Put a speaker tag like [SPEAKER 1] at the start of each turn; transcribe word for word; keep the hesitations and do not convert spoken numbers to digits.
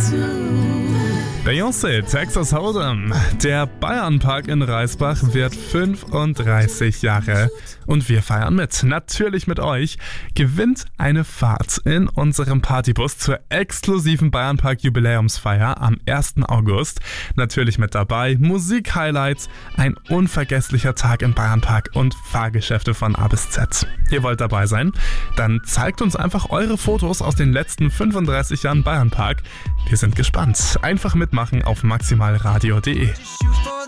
[SPEAKER 1] Beyoncé, Texas Hold'em. Der Bayernpark in Reisbach wird fünfunddreißig Jahre. Und wir feiern mit, natürlich mit euch. Gewinnt eine Fahrt in unserem Partybus zur exklusiven Bayernpark Jubiläumsfeier am ersten August. Natürlich mit dabei Musik-Highlights, ein unvergesslicher Tag im Bayernpark und Fahrgeschäfte von A bis Z. Ihr wollt dabei sein? Dann zeigt uns einfach eure Fotos aus den letzten fünfunddreißig Jahren Bayernpark. Wir sind gespannt. Einfach mitmachen auf maximalradio punkt de.